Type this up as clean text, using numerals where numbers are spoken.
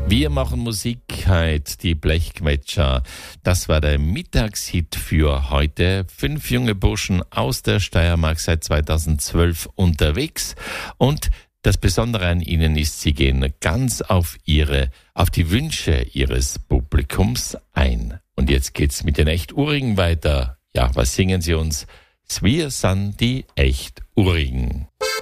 Wir machen Musik heute, die Blechquetscher. Das war der Mittagshit für heute. 5 junge Burschen aus der Steiermark seit 2012 unterwegs. Und das Besondere an ihnen ist, sie gehen ganz auf die Wünsche ihres Publikums ein. Und jetzt geht's mit den Echt-Urigen weiter. Ja, was singen sie uns? Wir sind die Echt-Urigen.